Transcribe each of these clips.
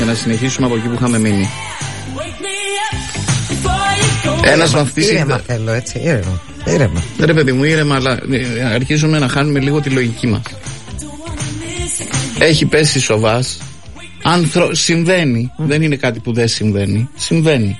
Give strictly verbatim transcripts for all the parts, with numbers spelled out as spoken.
να συνεχίσουμε από εκεί που είχαμε μείνει. Ένας μαθητής. Ήρεμα θέλω, έτσι, ήρεμα. Ήρεμα. Ρε παιδί μου, ήρεμα, αλλά αρχίζουμε να χάνουμε λίγο τη λογική μας. Έχει πέσει σοβάς. Ανθρω... Συμβαίνει. Mm. Δεν είναι κάτι που δεν συμβαίνει. Συμβαίνει.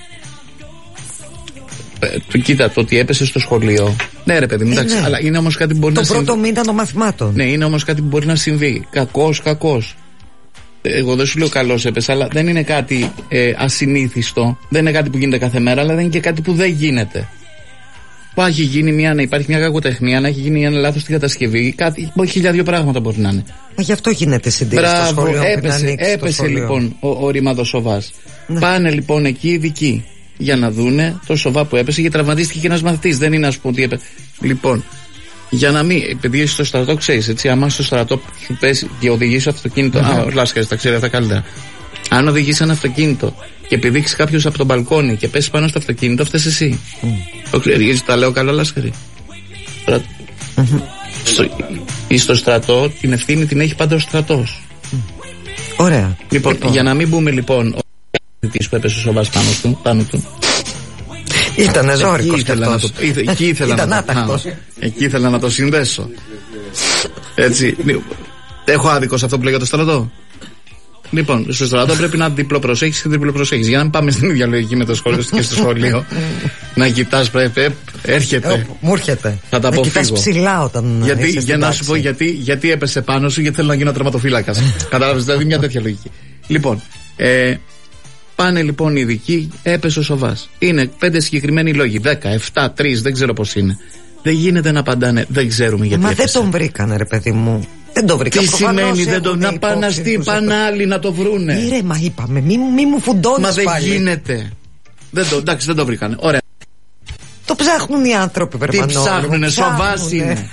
Ε, κοίτα, το ότι έπεσε στο σχολείο. Ναι, ρε παιδί μου, εντάξει, ναι. αλλά είναι όμως κάτι που μπορεί το να συμβεί. Το πρώτο μήνα των μαθημάτων. Ναι, είναι όμως κάτι που μπορεί να συμβεί. Κακός, κακός. Εγώ δεν σου λέω καλώς έπεσε, αλλά δεν είναι κάτι ε, ασυνήθιστο. Δεν είναι κάτι που γίνεται κάθε μέρα, αλλά δεν είναι και κάτι που δεν γίνεται. Που έχει γίνει μια, να υπάρχει μια κακοτεχνία, να έχει γίνει ένα λάθος στην κατασκευή. Κάτι, χίλια δύο πράγματα μπορεί να είναι. Μα γι' αυτό γίνεται συντήρηση στο σχολείο. Έπεσε, έπεσε λοιπόν ο, ο ρημάδος σοβάς. Ναι. Πάνε λοιπόν εκεί οι ειδικοί για να δούνε το σοβά που έπεσε, γιατί τραυματίστηκε και ένας μαθητής. Δεν είναι, ας πούμε, ότι έπεσε. Λοιπόν, για να μην, επειδή είσαι στο στρατό, ξέρεις, έτσι, άμα στο στρατό σου πέσει και οδηγήσει αυτοκίνητο. Mm-hmm. Α, ο Λάσκαρης τα ξέρει αυτά καλύτερα. Αν οδηγήσει ένα αυτοκίνητο και επιδείξει κάποιος από τον μπαλκόνι και πέσει πάνω στο αυτοκίνητο, φταίς εσύ. Mm. Το ξέρεις, τα λέω καλά, Λάσκαρη. Mm-hmm. Στο, ή στο στρατό την ευθύνη την έχει πάντα ο στρατός. Mm. Ωραία. Λοιπόν, λοιπόν, για να μην μπούμε λοιπόν ο μαθητής που έπεσε σοβάς πάνω του, πάνω του. Ήτανε ζώρικος κι αυτός. Εκεί ήθελα να το, εκεί ήθελα να το συνδέσω. Έτσι. Έχω άδικο σε αυτό που λέει για το στρατό. Λοιπόν, στο στρατό πρέπει να διπλοπροσέχεις και τριπλοπροσέχεις. Για να μην πάμε στην ίδια λογική με το σχολείο και στο σχολείο. Να κοιτάς, πρέπει, έρχεται. Μου έρχεται. Θα τα να κοιτάς ψηλά όταν. Γιατί, για να σου πω γιατί, γιατί έπεσε πάνω σου, γιατί θέλω να γίνω τερματοφύλακας. Κατάλαβες, δηλαδή μια τέτοια λογική. Λοιπόν, ε, πάνε λοιπόν οι ειδικοί, έπεσε ο σοβάς. Είναι πέντε συγκεκριμένοι λόγοι. Δέκα, εφτά, τρία, δεν ξέρω πώς είναι. Δεν γίνεται να απαντάνε, δεν ξέρουμε γιατί. Μα έπεσε. δεν τον βρήκανε, ρε παιδί μου. Δεν το βρήκα. Τι σημαίνει δεν τον. Να πάνε να στείλουν, πάνε άλλοι να το βρούνε. Ήρεμα, είπαμε, μη, μη μου φουντώνεις. Μα δεν πάλι. γίνεται. Δεν το, εντάξει, δεν το βρήκανε. Ωραία. Το ψάχνουν οι άνθρωποι, Περμανόλου. Τι ψάχνουνε, σοβάς είναι.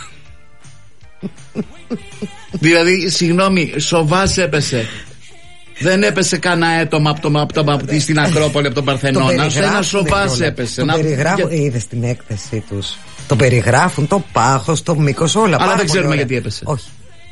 Δηλαδή, συγγνώμη, σοβάς έπεσε. Δεν έπεσε κανένα έτομα από το, από το, από το, στην Ακρόπολη, από τον Παρθενώνα. Ένα σοβάς έπεσε. Το περιγράφουν, για... είδες την έκθεσή τους. Το περιγράφουν, το πάχος, το μήκος, όλα. Αλλά δεν ξέρουμε γιατί έπεσε. Όχι.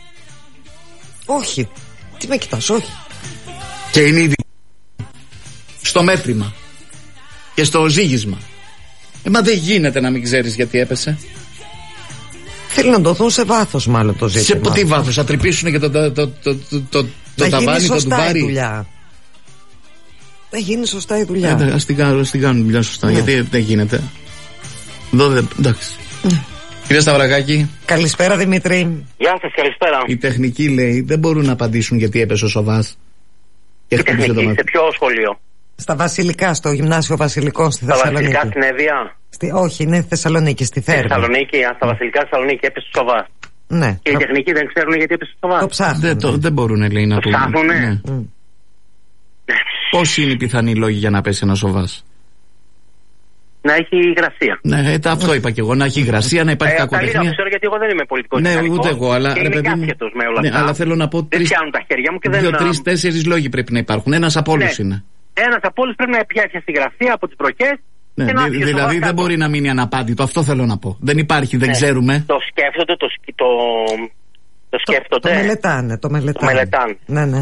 Όχι. Τι με κοιτάς, όχι. Και είναι ήδη στο μέτρημα και στο ζύγισμα. Ε, μα δεν γίνεται να μην ξέρεις γιατί έπεσε. Θέλει να το δουν σε βάθος, μάλλον το ζήτημα. Σε τι βάθος, θα τρυπήσουν και το, το, το, το, το, το ταβάνι, το ντουβάρι. Δουλειά. Να γίνει σωστά η δουλειά. Ε, ας την κάνουν δουλειά σωστά, ναι. Γιατί δεν γίνεται. Εδώ δεν, εντάξει. Ναι. Κύριε Σταυρακάκη. Καλησπέρα, Δημήτρη. Γεια σας, καλησπέρα. Οι τεχνικοί, λέει, δεν μπορούν να απαντήσουν γιατί έπεσε ο σοβάς. Η τεχνική, σε ποιο σχολείο? Στα Βασιλικά, στο γυμνάσιο Βασιλικών στη στα Θεσσαλονίκη. Στα Βασιλικά στην Εύβοια. Στη... Όχι, είναι Θεσσαλονίκη, στη Θέρμη. Στη Θεσσαλονίκη, στα Βασιλικά Θεσσαλονίκη έπεσε ο σοβάς. Ναι. Και οι τεχνικοί δεν ξέρουν γιατί έπεσε ο σοβάς. Το ψάχνουν. Δεν, το, δεν μπορούν, λέει, να το ψάχνουν. Ναι. Mm. Πώς είναι οι πιθανοί λόγοι για να πέσει ένα σοβάς? Να έχει υγρασία. Ναι, ε, αυτό είπα και εγώ. Να έχει υγρασία, να υπάρχει ε, κακοτεχνία. Καλύτερα ξέρω, γιατί εγώ δεν είμαι πολιτικός. Ναι, ούτε εγώ, αλλά. Και είμαι κάθετος με όλα ναι, αυτά. Αλλά θέλω να πω. Δεν πιάνουν τα χέρια μου και δεν. Δύο-τρεις, τέσσερις λόγοι πρέπει να υπάρχουν. Ένας από όλους ναι. είναι. Ένας από όλους πρέπει να πιάσει υγρασία από τις βροχές. Ναι, δη, δηλαδή δεν μπορεί να μείνει αναπάντητο. Αυτό θέλω να πω. Δεν υπάρχει, δεν ναι. ξέρουμε. Το σκέφτονται, το, το, το σκέφτονται. Το, το μελετάνε, το μελετάνε. Το μελετάνε. Ναι, ναι.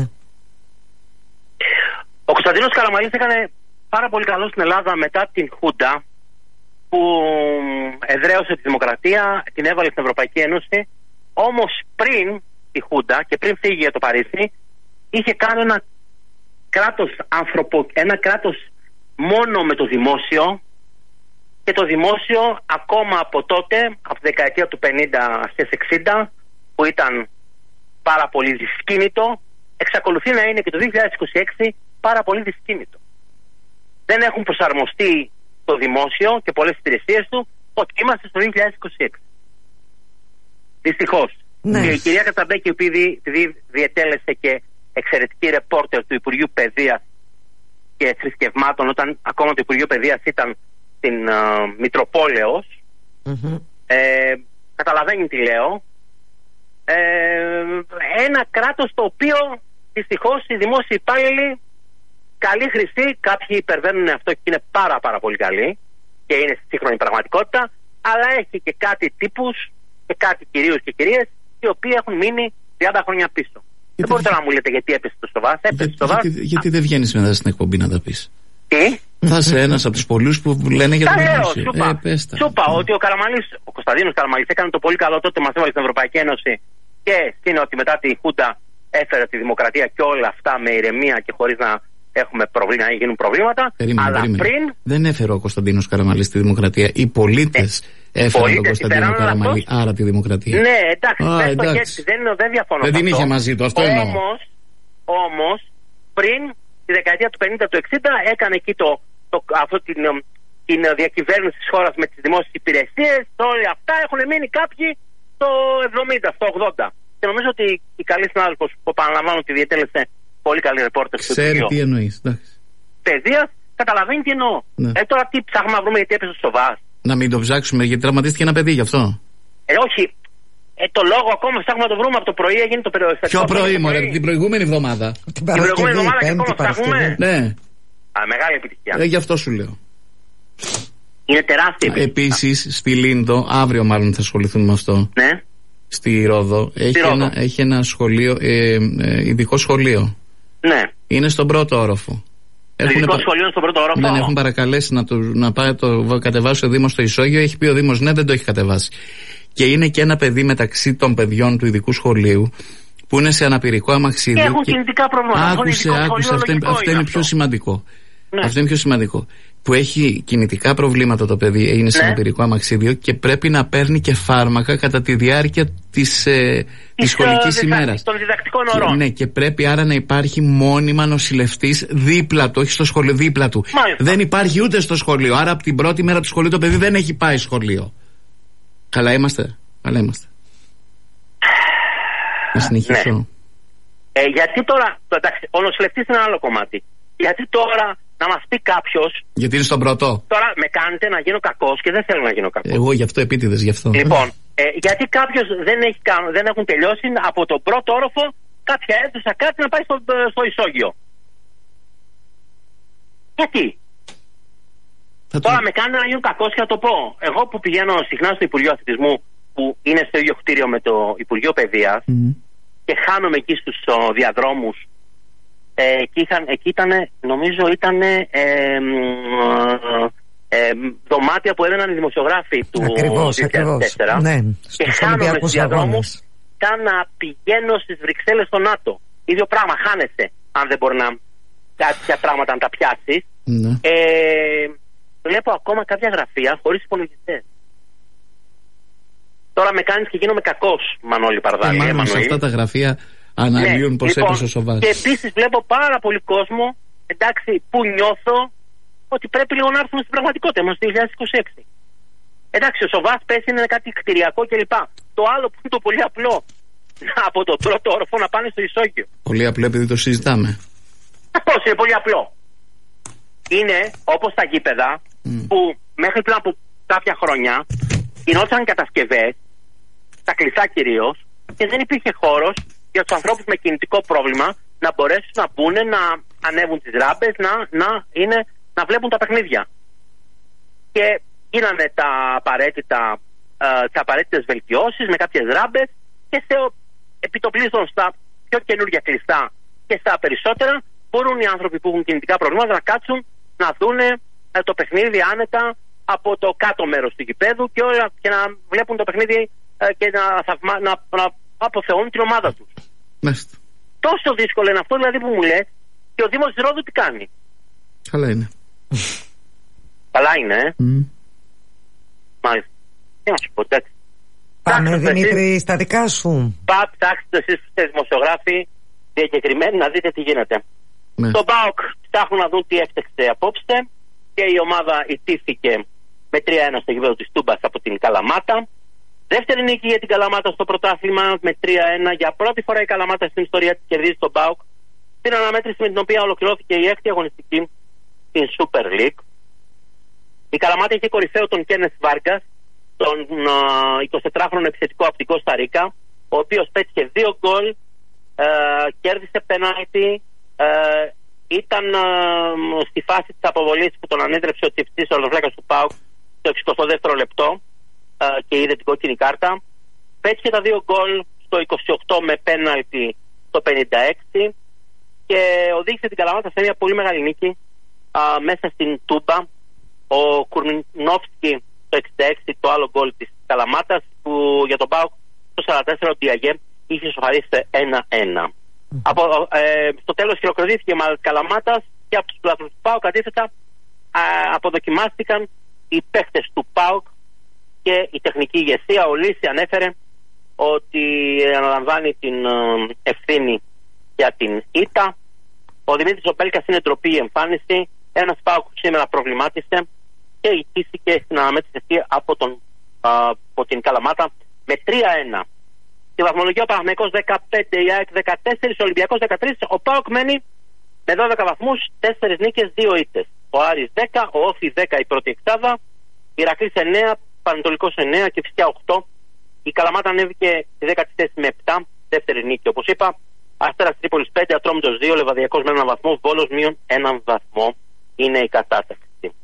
Ο Κωνσταντίνος Καραμανλής έκανε πάρα πολύ καλό στην Ελλάδα μετά την Χούντα, που εδραίωσε τη δημοκρατία, την έβαλε στην Ευρωπαϊκή Ένωση. Όμως πριν τη Χούντα και πριν φύγει για το Παρίσι, είχε κάνει ένα κράτος, ανθρωπο, ένα κράτος μόνο με το δημόσιο, και το δημόσιο ακόμα από τότε, από τη δεκαετία του πενήντα στις εξήντα, που ήταν πάρα πολύ δυσκίνητο, εξακολουθεί να είναι και το δύο χιλιάδες είκοσι έξι πάρα πολύ δυσκίνητο. Δεν έχουν προσαρμοστεί το δημόσιο και πολλές υπηρεσίες του, ότι είμαστε στο δύο χιλιάδες είκοσι έξι. Δυστυχώς. Ναι. Και η κυρία Κατσαμπέκη, επειδή διετέλεσε και εξαιρετική ρεπόρτερ του Υπουργείου Παιδείας και Θρησκευμάτων, όταν ακόμα το Υπουργείο Παιδείας ήταν στην uh, Μητροπόλεως, mm-hmm. ε, καταλαβαίνει τι λέω. Ε, ένα κράτος το οποίο δυστυχώς οι δημόσιοι υπάλληλοι, καλή χρυσή, κάποιοι υπερβαίνουν αυτό και είναι πάρα πάρα πολύ καλοί και είναι στη σύγχρονη πραγματικότητα, αλλά έχει και κάτι τύπους και κάτι κυρίους και κυρίες οι οποίοι έχουν μείνει τριάντα χρόνια πίσω. Δεν μπορείτε να μου λέτε γιατί έπεσε το Σοβάς. Έπεσε Για, το Σοβάς. γιατί, γιατί δεν βγαίνεις μετά στην εκπομπή να τα πεις? Τι? Θα είσαι ένας από τους πολλούς που λένε για Τα το λέω, δημόσιο. σου είπα, Ε, πες τα. σου είπα ότι ο Καραμανλής, ο Κωνσταντίνος Καραμανλής έκανε το πολύ καλό τότε, μας έβαλε στην Ευρωπαϊκή Ένωση και είναι ότι μετά τη Χούντα έφερε τη δημοκρατία και όλα αυτά με ηρεμία και χωρίς να έχουμε προβλήματα, να γίνουν προβλήματα. Περίμενε, αλλά περίμενε. πριν. Δεν έφερε ο Κωνσταντίνος Καραμανλής τη δημοκρατία. Οι πολίτες ε, έφεραν τον Κωνσταντίνο Καραμανλή, άρα τη δημοκρατία. Ναι, εντάξει, Α, πες το εντάξει. και έτσι, δεν, δεν διαφωνώ. Δεν με την αυτό. είχε μαζί του, αυτό εννοώ. Όμως, όμως, πριν τη δεκαετία του πενήντα, του εξήντα, έκανε εκεί το, το, αυτό την, την διακυβέρνηση της χώρας με τις δημόσιες υπηρεσίες, όλα αυτά έχουν μείνει κάποιοι το εβδομήντα, στο ογδόντα. Και νομίζω ότι η καλή συνάδελφος που επαναλαμβάνω ότι διετέλεσε πολύ καλή ρεπόρτερ στο Ξέρει τι εννοείς, εντάξει. παιδείας, καταλαβαίνει τι εννοώ. Ναι. Ε, τώρα τι ψάχνουμε να βρούμε γιατί έπεσε στο Σοβάς. Να μην το ψάξουμε γιατί τραυματίστηκε ένα παιδί γι' αυτό. Ε, όχι. Ε, το λόγο ακόμα ψάχνουμε να το βρούμε από το πρωί, έγινε το περιοριστικό. Ποιο πρωί, μωρέ, την προηγούμενη εβδομάδα. Την προηγούμενη Παρασκευή, εβδομάδα και Πέμπτη ακόμα ψάχνουμε. Παρασκευή. Ναι, Α, μεγάλη επιτυχία. ε, γι' αυτό σου λέω. Είναι τεράστια επιτυχία. Επίσης, στη Λίνδο, αύριο μάλλον θα ασχοληθούμε με αυτό. Ναι. Στη Ρόδο, έχει, Ρόδο. Ένα, έχει ένα σχολείο, ε, ε, ειδικό σχολείο. Ναι. Είναι στον πρώτο όροφο. Το ειδικό πα- σχολείο στον πρώτο όροφο. Ναι, έχουν παρακαλέσει να, το, να πάει το κατεβάσει ο Δήμος στο Ισόγειο. Έχει πει ο Δήμος ναι, δεν το έχει κατεβάσει. Και είναι και ένα παιδί μεταξύ των παιδιών του ειδικού σχολείου που είναι σε αναπηρικό αμαξίδι. Και έχουν κινητικά προβλήματα. Άκουσε, άκουσε, αυτό, είναι, αυτό είναι πιο σημαντικό. Ναι. Αυτό είναι πιο σημαντικό. Που έχει κινητικά προβλήματα το παιδί, είναι σε Ναι. αναπηρικό αμαξίδιο και πρέπει να παίρνει και φάρμακα κατά τη διάρκεια της, ε, της σχολικής ε, ημέρας. Των διδακτικών ωρών. Ναι, και πρέπει άρα να υπάρχει μόνιμα νοσηλευτής δίπλα του, όχι στο σχολείο, δίπλα του. Μάλιστα. Δεν υπάρχει ούτε στο σχολείο. Άρα από την πρώτη μέρα του σχολείου το παιδί δεν έχει πάει σχολείο. Καλά είμαστε. Καλά είμαστε. Να συνεχίσω. Ναι. Ε, γιατί τώρα, το, εντάξει, ο νοσηλευτής είναι ένα άλλο κομμάτι. Γιατί τώρα να μας πει κάποιος, Γιατί είναι στον πρώτό. τώρα με κάνετε να γίνω κακός και δεν θέλω να γίνω κακός. Εγώ γι' αυτό επίτηδες γι' αυτό. Λοιπόν, ε, γιατί κάποιος δεν, έχει, κα- δεν έχουν τελειώσει από τον πρώτο όροφο κάποια αίθουσα κάτι να πάει στο, στο Ισόγειο. Γιατί. Θα Τώρα το- με κάνετε να γίνω κακός και να το πω. Εγώ που πηγαίνω συχνά στο Υπουργείο Αθλητισμού που είναι στο ίδιο κτίριο με το Υπουργείο Παιδείας Μμμ. και χάνομαι εκεί στους ο, διαδρόμους. Ε, εκεί, είχαν, εκεί ήταν, νομίζω ήταν ε, ε, ε, δωμάτια που έδαιναν οι δημοσιογράφοι του Ακριβώς, δύο χιλιάδες τέσσερα. ακριβώς. Ναι, Και στους χάνομαι Ολυμπιακούς στους διαδρόμους Αγώνες. σαν να πηγαίνω στις Βρυξέλλες στο ΝΑΤΟ. Ίδιο πράγμα, χάνεσαι αν δεν μπορεί να κάποια πράγματα να τα πιάσεις. Ναι. Ε, βλέπω ακόμα κάποια γραφεία χωρίς υπολογιστές. Τώρα με κάνεις και γίνομαι κακός, Μανώλη Παρδάλη. Ε, μάλλον σε Εμμανουήλ. αυτά τα γραφεία αναλύουν Ναι, πως λοιπόν, έπεσε ο Σοβάς. Και επίσης βλέπω πάρα πολύ κόσμο, εντάξει, που νιώθω ότι πρέπει λίγο να έρθουμε στην πραγματικότητα. Είμαστε το δύο χιλιάδες είκοσι έξι. Εντάξει, ο Σοβάς πέσει είναι κάτι κτηριακό κλπ. Το άλλο που είναι το πολύ απλό, από τον πρώτο όροφο να πάνε στο Ισόγειο. Πολύ απλό επειδή το συζητάμε. Πώς είναι πολύ απλό. Είναι όπως τα γήπεδα Mm. που μέχρι πριν από κάποια χρόνια γινόταν κατασκευές, τα κλειστά κυρίως, και δεν υπήρχε χώρος για τους ανθρώπους με κινητικό πρόβλημα να μπορέσουν να μπουν, να ανέβουν τις ράμπες, να, να, είναι, να βλέπουν τα παιχνίδια. Και γίνανε τα απαραίτητα, ε, τις απαραίτητες βελτιώσεις με κάποιες ράμπες και σε, επιτοπλίστων στα πιο καινούργια κλειστά και στα περισσότερα μπορούν οι άνθρωποι που έχουν κινητικά προβλήματα να κάτσουν να δουν ε, το παιχνίδι άνετα από το κάτω μέρος του γηπέδου και, όλα, και να βλέπουν το παιχνίδι ε, και να, θαυμα, να, να αποθεώνουν την ομάδα τους. Μάλιστα. Τόσο δύσκολο είναι αυτό δηλαδή που μου λες και ο Δήμος της Ρόδου τι κάνει. Καλά είναι. Καλά είναι, ε. Mm. Μάλιστα. Τι να σου πω, εντάξει. Πάμε, Ψάξτε Δημήτρη, εσείς. στα δικά σου. Πα, ψάξτε εσείς που είστε δημοσιογράφοι διακεκριμένοι να δείτε τι γίνεται. Ναι. Το ΠΑΟΚ ψάχνουν να δουν τι έφταξε απόψε και η ομάδα ιτήθηκε με τρία ένα στο γήπεδο της Τούμπας από την Καλαμάτα. Δεύτερη νίκη για την Καλαμάτα στο πρωτάθλημα με τρία ένα. Για πρώτη φορά η Καλαμάτα στην ιστορία της κερδίζει τον ΠΑΟΚ. Στην αναμέτρηση με την οποία ολοκληρώθηκε η έκτη αγωνιστική στην Super League. Η Καλαμάτα είχε κορυφαίο τον Κένεθ Βάργκας, τον uh, εικοσιτετράχρονο επιθετικό από την Κώστα Ρίκα, ο οποίος πέτυχε δύο γκολ, uh, κέρδισε πενάλτι, uh, ήταν uh, στη φάση της αποβολής που τον ανέτρεψε ο Τσιφτής, ο Ολοβλάκας του ΠΑΟΚ, το εξηκοστό δεύτερο λεπτό uh, και είδε την κόκκινη κάρτα. Πέτυχε τα δύο γκολ στο είκοσι οκτώ με πέναλτι στο πενήντα έξι και οδήγησε την Καλαμάτα σε μια πολύ μεγάλη νίκη α, μέσα στην Τούμπα. Ο Κουρμινόφσκι το εξήντα έξι, το άλλο γκολ της Καλαμάτας, που για τον ΠΑΟΚ το σαράντα τέσσερα ο Διαγέ είχε ισοφαρίσει ένα ένα. Mm. Από, ε, στο τέλος χειροκροτήθηκε η Καλαμάτας και από τους πλάτους του ΠΑΟΚ αντίθετα α, αποδοκιμάστηκαν οι παίχτες του ΠΑΟΚ και η τεχνική ηγεσία. Ο Λύση ανέφερε ότι αναλαμβάνει την ευθύνη για την ήττα. Ο Δημήτρης Οπέλκας είναι ντροπή η εμφάνιση. Ένας ΠΑΟΚ σήμερα προβλημάτισε και ηττήθηκε στην αναμέτρηση από, τον, α, από την Καλαμάτα με τρία ένα. Στη βαθμολογία ο Παναθηναϊκός δεκαπέντε, η ΑΕΚ δεκατέσσερα, ο Ολυμπιακός δεκατρία. Ο ΠΑΟΚ μένει με δώδεκα βαθμούς, τέσσερις νίκες, δύο ήττες. Ο Άρης δέκα, ο Όφη δέκα η πρώτη εξάδα, η Ηρακλής εννέα, Πανετολικός εννέα και Φυσιά οκτώ. Η Καλαμάτα ανέβηκε στη δέκατη θέση με επτά, δεύτερη νίκη όπως είπα. Αστέρας Τρίπολης πέντε, Ατρόμητος δύο, Λεβαδιακός με έναν βαθμό, Βόλος μείον έναν βαθμό είναι η κατάσταση.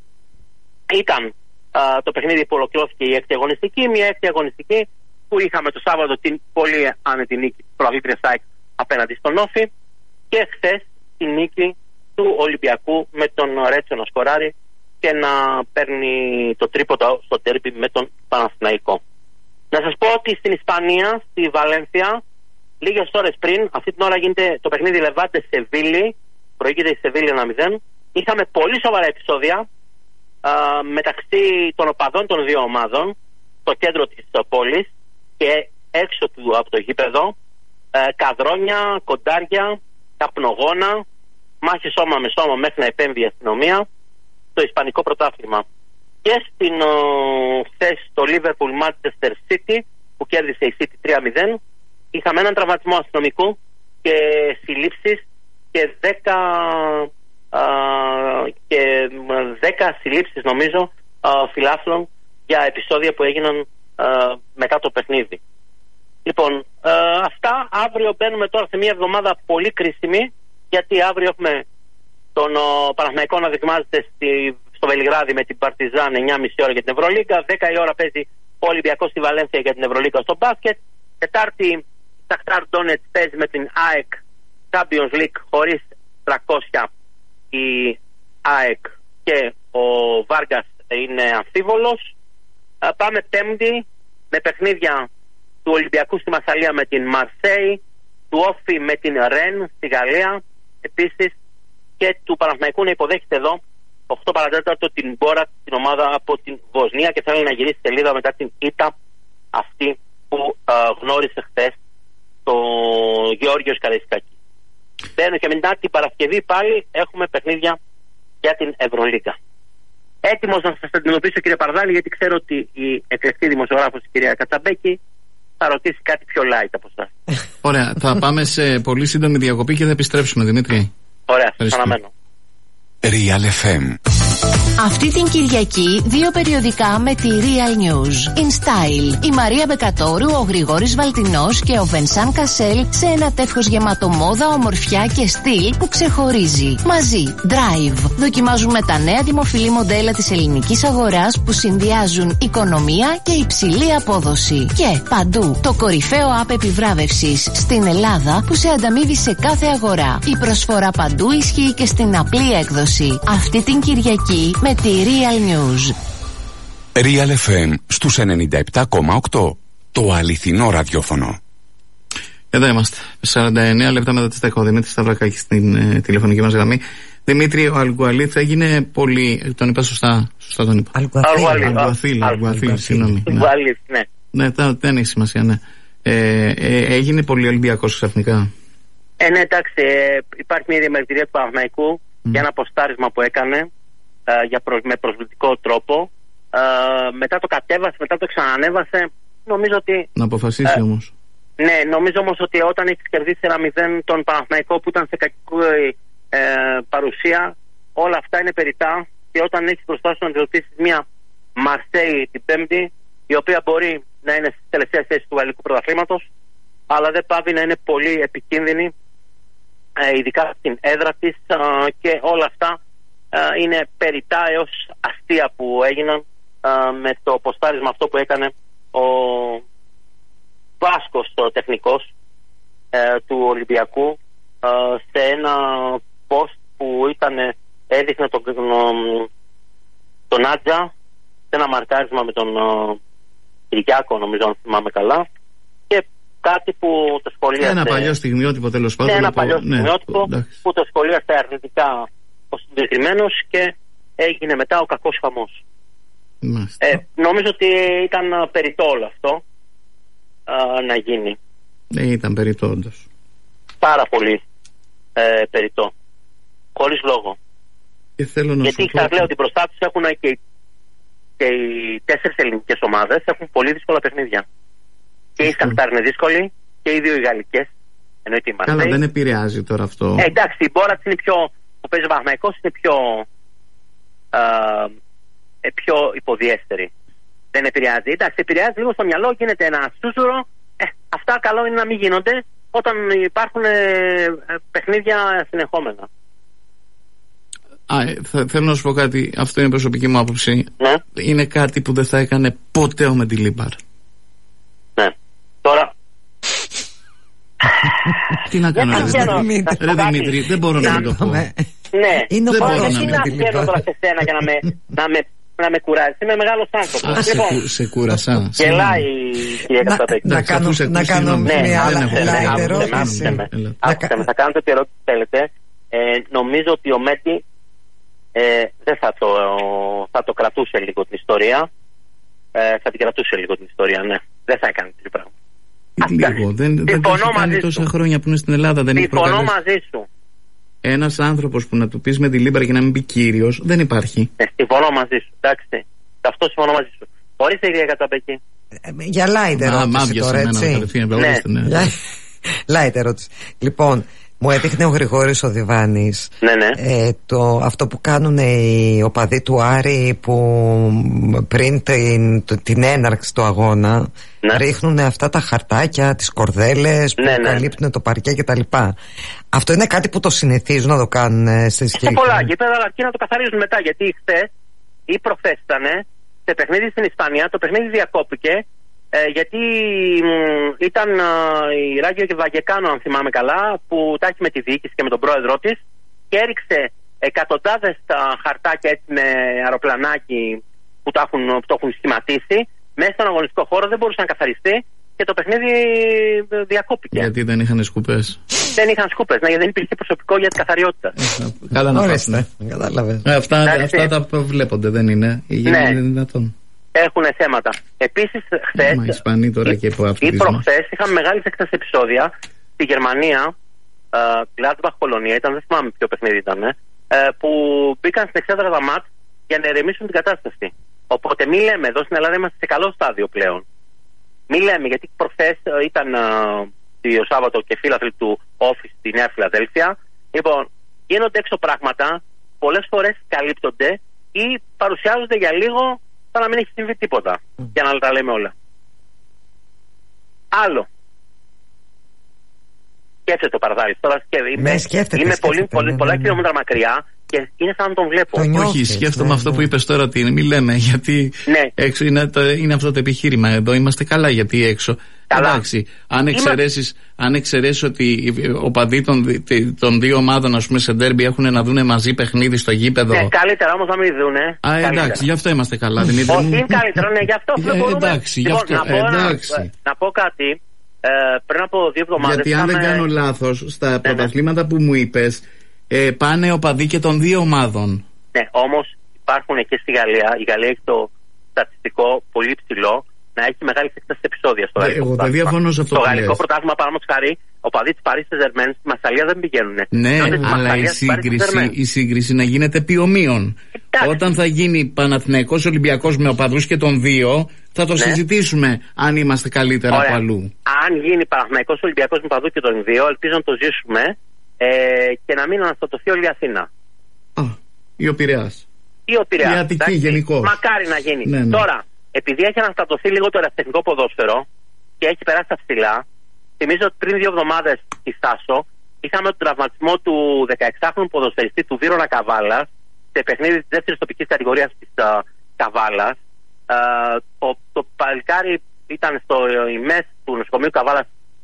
Ήταν α, το παιχνίδι που ολοκληρώθηκε η έκτη αγωνιστική, μια έκτη αγωνιστική που είχαμε το Σάββατο την πολύ άνετη νίκη του προαγήτρια ΣΑΕΚ απέναντι στον Όφη και χθες τη νίκη του Ολυμπιακού με τον Ρέτσο να σκοράρει και να παίρνει το τρίποντο στο τέρμπι με τον Παναθηναϊκό. Να σας πω ότι στην Ισπανία, στη Βαλένθια, λίγες ώρες πριν, αυτή την ώρα γίνεται το παιχνίδι Λεβάντε Σεβίλη, προηγείται η Σεβίλη ένα μηδέν. Είχαμε πολύ σοβαρά επεισόδια α, μεταξύ των οπαδών των δύο ομάδων στο κέντρο της πόλης και έξω του από το γήπεδο. Ε, καδρόνια, κοντάρια, καπνογόνα, μάχες σώμα με σώμα μέχρι να επέμβει η αστυνομία στο Ισπανικό πρωτάθλημα. Και στην ο, χθες το Liverpool Manchester City που κέρδισε η City τρία μηδέν, είχαμε έναν τραυματισμό αστυνομικού και συλλήψεις και δέκα α, και δέκα συλλήψεις νομίζω α, φιλάθλων για επεισόδια που έγιναν α, μετά το παιχνίδι. Λοιπόν, α, αυτά. Αύριο μπαίνουμε τώρα σε μια εβδομάδα πολύ κρίσιμη, γιατί αύριο έχουμε τον Παναθηναϊκό να δοκιμάζεται στη, στο Βελιγράδι με την Παρτιζάν εννιά και μισή ώρα για την Ευρωλίγκα. δέκα η ώρα παίζει ο Ολυμπιακός στη Βαλένθια για την Ευρωλίγκα στο μπάσκετ. Τετάρτη η Σαχτάρ Ντόνετς παίζει με την ΑΕΚ Champions League χωρίς τριακόσια. Η ΑΕΚ και ο Βάργας είναι αμφίβολος. Πάμε Πέμπτη με παιχνίδια του Ολυμπιακού στη Μασσαλία με την Μαρσέη, του Όφη με την Ρεν στη Γαλλία επίσης, και του Παναθηναϊκού να υποδέχεται εδώ οκτώ παρά τέταρτο την Μπόρα, την ομάδα από την Βοσνία, και θέλει να γυρίσει σελίδα μετά την ήττα αυτή που α, γνώρισε χθες το Γεώργιος Καραϊσκάκη. Μπαίνω και μετά την Παρασκευή πάλι έχουμε παιχνίδια για την Ευρωλίγκα. Έτοιμος να σας αντιμετωπίσω κύριε Παρδάλη, γιατί ξέρω ότι η εκλεκτή δημοσιογράφος η κυρία Κατσαμπέκη θα ρωτήσει κάτι πιο light από εσάς. Ωραία, θα πάμε σε πολύ σύντομη διακοπή και θα επιστρέψουμε, Δημήτρη. Ωραία, σας αναμένω. Real εφ εμ. Αυτή την Κυριακή δύο περιοδικά με τη Real News. In Style. Η Μαρία Μπεκατόρου, ο Γρηγόρης Βαλτινός και ο Βενσάν Κασέλ σε ένα τεύχος γεμάτο μόδα, ομορφιά και στυλ που ξεχωρίζει. Μαζί. Drive. Δοκιμάζουμε τα νέα δημοφιλή μοντέλα της ελληνικής αγοράς που συνδυάζουν οικονομία και υψηλή απόδοση. Και παντού το κορυφαίο app επιβράβευσης στην Ελλάδα που σε ανταμείβει σε κάθε αγορά. Η προσφορά παντού ισχύει και στην απλή έκδοση. Αυτή την Κυριακή με τη Real News. Real εφ εμ στους ενενήντα επτά κόμμα οκτώ. Το αληθινό ραδιόφωνο. Εδώ είμαστε. σαράντα εννέα λεπτά μετά τις δέκα. Ο Δημήτρης Σταυρακάκη στην ε, τηλεφωνική μας γραμμή. Δημήτρη, ο Αλγκουαλίθ έγινε πολύ. Τον είπα σωστά. Σωστά τον είπα. Αλγκουαθίλ. Αλγκουαθίλ, συγγνώμη. Ναι, ναι, δεν έχει σημασία, ναι. Ε, ε, έγινε πολύ Ολυμπιακός ξαφνικά. Ε, ναι, εντάξει. Ε, υπάρχει μια διαμαρτυρία του Παναθηναϊκού mm. για ένα ποστάρισμα που έκανε ε, για προ, με προσβλητικό τρόπο. Ε, μετά το κατέβασε, μετά το ξανανέβασε. Νομίζω ότι. Να αποφασίσει ε, όμως. Ναι, νομίζω όμως ότι όταν έχει κερδίσει ένα μηδέν τον Παναθηναϊκό που ήταν σε κακή ε, παρουσία, όλα αυτά είναι περιττά, και όταν έχει μπροστά σου να αντιμετωπίσει μια Μαρσέη την Πέμπτη, η οποία μπορεί να είναι στις τελευταίες θέσεις του γαλλικού πρωταθλήματος, αλλά δεν πάβει να είναι πολύ επικίνδυνη, ε, ειδικά στην έδρα της, ε, και όλα αυτά ε, είναι περιττά έως αστεία που έγιναν ε, με το ποστάρισμα αυτό που έκανε ο Βάσκος, ο τεχνικός, ε, του Ολυμπιακού ε, σε ένα post που ήταν, έδειχνε τον, τον Άτζα σε ένα μαρκάρισμα με τον Κυριάκο, νομίζω, αν θυμάμαι καλά, και κάτι που το σχολίασε. Ένα παλιό στιγμιότυπο, τέλος πάντων. Ναι, ένα από... παλιό ναι, στιγμιότυπο που, που το σχολίασε αρνητικά ο συγκεκριμένος και έγινε μετά ο κακός χαμός. Ε, νομίζω ότι ήταν περιττό όλο αυτό α, να γίνει. Ναι, ήταν περιττό όντως. Πάρα πολύ ε, περιττό. Χωρίς λόγο. Και θέλω να Γιατί σας λέω ότι μπροστά τους έχουν και, και οι τέσσερις ελληνικές ομάδες έχουν πολύ δύσκολα παιχνίδια. Και η Σαχτάρ είναι δύσκολη και οι δύο οι γαλλικές. Εννοείται η Μαρσέη. Καλά, δεν επηρεάζει τώρα αυτό. Ε, εντάξει, η Μπόρατς είναι πιο, που παίζει ο Παναθηναϊκός είναι πιο α, ε, πιο υποδιέστερη. Δεν επηρεάζει. Εντάξει, επηρεάζει λίγο στο μυαλό, γίνεται ένα σούζουρο. Ε, αυτά καλό είναι να μην γίνονται όταν υπάρχουν ε, παιχνίδια συνεχόμενα. Α, θα, θέλω να σου πω κάτι, αυτό είναι η προσωπική μου άποψη. Ναι. Είναι κάτι που δεν θα έκανε ποτέ ο Μεντιλίμπαρ. Ναι. Τώρα. Τι να κάνω, ρε Δημήτρη, δεν μπορώ να το πω. Ναι, είναι δεν μπορώ να μην αφιέρω τώρα σε σένα για να με, να με, να με κουράζει. Είμαι μεγάλος άνθρωπος. Λοιπόν, σε κούρασα. Γελάει η κυρία Κατσαπέκη. Να κάνω, να κάνω μια άλλη ερώτηση. Άκουσε με, θα κάνετε ό,τι ερώτηση θέλετε. Νομίζω ότι ο Μέτη δεν θα το, θα το κρατούσε λίγο την ιστορία. Θα την κρατούσε λίγο την ιστορία, ναι. Δεν θα έκανε τέτοιο πράγμα. Λίγο, δεν έχει κάνει τόσα χρόνια που είναι στην Ελλάδα. Συμφωνώ μαζί σου. Ένας άνθρωπος που να του πεις με τη Λίμπαρα και να μην πει κύριος, δεν υπάρχει. Ε, συμφωνώ μαζί σου, εντάξει. Αυτό συμφωνώ μαζί σου. Ορίστε, κυρία Κατσαπέκη. Για light ερώτηση τώρα, έτσι. Ναι. Light ερώτηση. Λοιπόν, μου έδειχνε ο Γρηγόρης ο Διβάνης, ναι, ναι. Ε, το, αυτό που κάνουν οι οπαδοί του Άρη που πριν την, την έναρξη του αγώνα, ναι, ρίχνουν αυτά τα χαρτάκια, τις κορδέλες που, ναι, ναι, καλύπτουν το παρκέ κτλ. Αυτό είναι κάτι που το συνηθίζουν να το κάνουν σε Σε πολλά γήπεδα, αλλά και να το καθαρίζουν μετά. Γιατί χθες ή προχθές ήταν σε παιχνίδι στην Ισπανία, το παιχνίδι διακόπηκε. Ε, γιατί μ, ήταν ε, η Ράγιο και Βαγεκάνο, αν θυμάμαι καλά, που τα έχει με τη διοίκηση και με τον πρόεδρό της και έριξε εκατοντάδες τα χαρτάκια έτσι με αεροπλανάκι που το έχουν, που το έχουν σχηματίσει μέσα στον αγωνιστικό χώρο, δεν μπορούσε να καθαριστεί και το παιχνίδι διακόπηκε. Γιατί δεν είχαν σκούπες. Δεν είχαν σκούπες, ναι, γιατί δεν υπήρχε προσωπικό για την καθαριότητα. Καλά να πας, ναι. Ε, αυτά, αυτά τα βλέπονται, δεν είναι. Ναι. Είναι δυνατόν. Έχουν θέματα. Επίσης, χθες ή προχθές είχαμε μεγάλη έκταση επεισόδια στη Γερμανία, Gladbach Πολωνία, ήταν, δεν θυμάμαι ποιο παιχνίδι ήταν, ε, που μπήκαν στην εξέδρα Δαμάτ για να ερεμήσουν την κατάσταση. Οπότε μη λέμε, εδώ στην Ελλάδα είμαστε σε καλό στάδιο πλέον. Μη λέμε, γιατί προχθές ήταν το Σάββατο και φίλαθλοι του Office στη Νέα Φιλαδέλφια. Λοιπόν, γίνονται έξω πράγματα, πολλές φορές καλύπτονται ή παρουσιάζονται για λίγο σαν να μην έχει συμβεί τίποτα. Mm. Για να τα λέμε όλα. Άλλο. Σκέφτεται το Παρδάρης. Τώρα είμαι, ναι, σκέφτεται, είμαι σκέφτεται, πολύ, πολύ, ναι, πολλά ναι, ναι. χιλιόμετρα μακριά και είναι σαν να τον βλέπω. Το νιώθεις, όχι, σκέφτομαι ναι, αυτό ναι. που είπες τώρα ότι είναι. Μην λέμε, γιατί ναι. έξω είναι, το, είναι αυτό το επιχείρημα. Εδώ είμαστε καλά, γιατί έξω. Καλά. Εντάξει, αν εξαιρέσεις, αν εξαιρέσεις ότι οι οπαδοί των, των δύο ομάδων, ας πούμε, σε ντέρμπι έχουν να δούνε μαζί παιχνίδι στο γήπεδο. Ναι, καλύτερα όμως να μην δούνε. Α, εντάξει, γι' αυτό είμαστε καλά. Δεν είναι, όχι, είναι καλύτερα, ναι, γι' αυτό δεν μπορούμε. Εντάξει, λοιπόν, γι' αυτό, να, πω, εντάξει. Να, να πω κάτι. Ε, πριν από δύο εβδομάδες. Γιατί αν δεν κάνω λάθος, στα ναι, πρωταθλήματα ναι. που μου είπες, ε, πάνε οπαδοί και των δύο ομάδων. Ναι, όμως υπάρχουν και στη Γαλλία. Η Γαλλία έχει το στατιστικό πολύ ψηλό να έχει μεγάλη έκταση επεισόδια στο γαλλικό. Εγώ δεν διαφωνώ σε αυτό. Στο γαλλικό πρωτάθλημα, παραδείγματος χάρη, οπαδοί της Παρί Σεν-Ζερμέν στη Μασσαλία δεν πηγαίνουν. Ναι, αλλά η σύγκριση, η σύγκριση να γίνεται ποιομείων. Όταν θα γίνει Παναθηναϊκός Ολυμπιακός με οπαδούς και των δύο, θα το ναι. συζητήσουμε αν είμαστε καλύτερα από αλλού. Αν γίνει Παναθηναϊκός Ολυμπιακός με οπαδού και των δύο, ελπίζω να το ζήσουμε ε, και να μην αναστατωθεί όλη η Αθήνα. Α, ή ο Πειραιάς. Ή ο Πειραιάς. Η Αττική γενικώς. Μακάρι να γίνει. Ναι, ναι. Τώρα, επειδή έχει αναστατωθεί λίγο το ερασιτεχνικό ποδόσφαιρο και έχει περάσει στα ψηλά, θυμίζω ότι πριν δύο εβδομάδες στη Στάσο είχαμε τον τραυματισμό του δεκαεξάχρονου ποδοσφαιριστή του Βίρονα Καβάλας σε παιχνίδι της δεύτερης τοπικής κατηγορίας της uh, Καβάλας. Uh, το, το παλικάρι ήταν στο ΙΜΕΣ του νοσοκομείου Καβάλας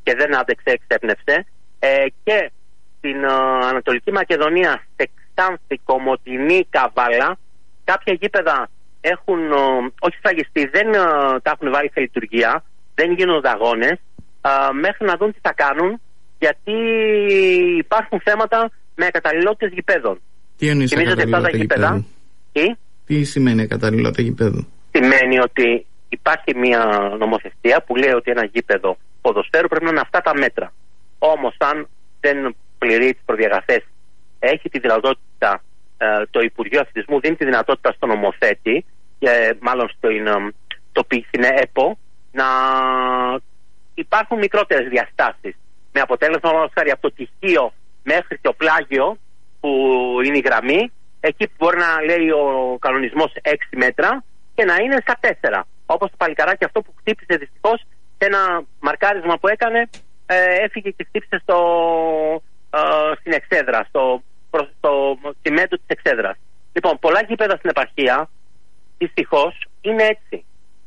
και δεν άντεξε, εξέπνευσε. Ε, και στην ε, Ανατολική Μακεδονία, σε Ξάνθη, Κομοτηνή, Καβάλα, κάποια γήπεδα έχουν ε, όχι σφραγιστεί, δεν ε, τα έχουν βάλει σε λειτουργία, δεν γίνονται αγώνες ε, μέχρι να δουν τι θα κάνουν, γιατί υπάρχουν θέματα με ακαταλληλότητες γηπέδων. Τι εννοείς ακαταλληλότητα γηπέδου? Τι? Τι σημαίνει ακαταλληλότητα γηπέδου? Σημαίνει ότι υπάρχει μια νομοθεσία που λέει ότι ένα γήπεδο ποδοσφαίρου πρέπει να είναι αυτά τα μέτρα. Όμως αν δεν πληρεί τις προδιαγραφές, έχει τη δυνατότητα, ε, το Υπουργείο Αθλητισμού δίνει τη δυνατότητα στον νομοθέτη, ε, μάλλον στην, ε, το, στην ΕΠΟ, να υπάρχουν μικρότερες διαστάσεις. Με αποτέλεσμα, όμως, χάρη από το τυχείο μέχρι το πλάγιο που είναι η γραμμή, εκεί που μπορεί να λέει ο κανονισμός έξι μέτρα και να είναι στα τέσσερα. Όπως το παλικαράκι αυτό που χτύπησε δυστυχώς σε ένα μαρκάρισμα που έκανε, ε, έφυγε και χτύπησε στο, ε, στην εξέδρα, στο, προς το τσιμέντο της εξέδρας. Λοιπόν, πολλά γήπεδα στην επαρχία δυστυχώς είναι έτσι.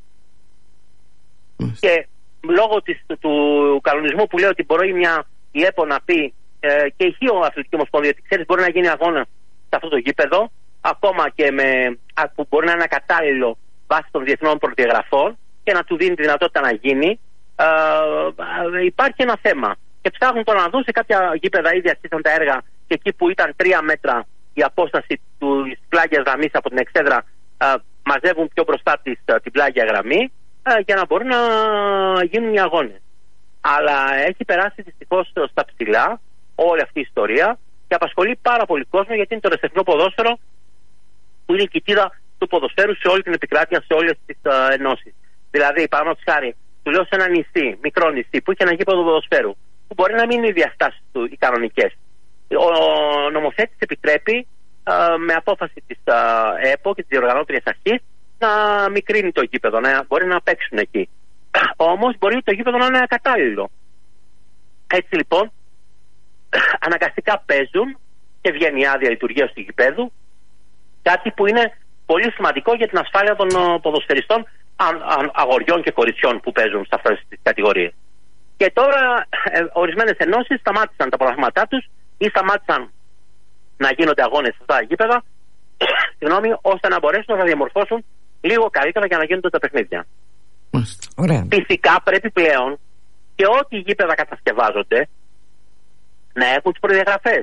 Mm. Και λόγω της, του, του κανονισμού που λέει ότι μπορεί μια η ΕΠΟ να πει ε, και η Χίο Αθλητική Ομοσπονδία ότι ξέρεις μπορεί να γίνει αγώνα σε αυτό το γήπεδο, ακόμα και με, που μπορεί να είναι ακατάλληλο βάσει των διεθνών προδιαγραφών και να του δίνει τη δυνατότητα να γίνει, ε, ε, υπάρχει ένα θέμα. Και ψάχνουν τώρα να δουν σε κάποια γήπεδα ήδη αρχίσαν τα έργα και εκεί που ήταν τρία μέτρα η απόσταση της πλάγιας γραμμής από την εξέδρα, ε, μαζεύουν πιο μπροστά της, την πλάγια γραμμή ε, για να μπορούν να γίνουν οι αγώνες. Αλλά έχει περάσει δυστυχώς στα ψηλά όλη αυτή η ιστορία και απασχολεί πάρα πολύ κόσμο, γιατί είναι το ερασιτεχνικό ποδόσφαιρο που είναι η κοιτίδα του ποδοσφαίρου σε όλη την επικράτεια, σε όλες τις uh, ενώσεις. Δηλαδή, παραδείγματος χάρη, του λέω σε ένα νησί, μικρό νησί, που είχε ένα γήπεδο ποδοσφαίρου, που μπορεί να μην είναι οι διαστάσεις του οι κανονικές. Ο νομοθέτης επιτρέπει uh, με απόφαση της uh, ΕΠΟ και της διοργανώτριας αρχής να μικρύνει το γήπεδο, να μπορεί να παίξουν εκεί. Όμως μπορεί το γήπεδο να είναι ακατάλληλο. Έτσι λοιπόν, αναγκαστικά παίζουν και βγαίνει η άδεια λειτουργίας του γηπέδου, κάτι που είναι πολύ σημαντικό για την ασφάλεια των ποδοσφαιριστών αγοριών και κοριτσιών που παίζουν σε αυτές τις κατηγορίες. Και τώρα ε, ορισμένες ενώσεις σταμάτησαν τα προγραμματά τους ή σταμάτησαν να γίνονται αγώνες σε αυτά τα γήπεδα συγγνώμη, ώστε να μπορέσουν να διαμορφώσουν λίγο καλύτερα για να γίνονται τα παιχνίδια. Ωραία. Φυσικά πρέπει πλέον και ό,τι γήπεδα κατασκευάζονται να έχουν τις προδιαγραφές.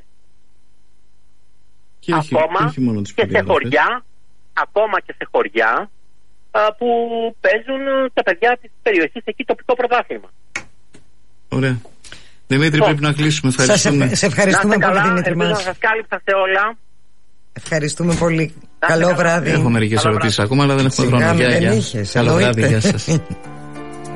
Και ακόμα όχι, όχι και σε χωριά, ακόμα και σε χωριά α, που παίζουν τα παιδιά της περιοχής εκεί τοπικό πρωτάθλημα. Ωραία. Δημήτρη, πρέπει να κλείσουμε. Ευχαριστούμε. Σε ευχαριστούμε πολύ, Δημήτρη μας. Να σας κάλυψα σε όλα. Ευχαριστούμε πολύ. Καλό βράδυ. Έχω μερικές ερωτήσεις ακόμα, αλλά δεν έχουμε χρόνο. Γεια, γεια. Καλό βράδυ, γεια σας.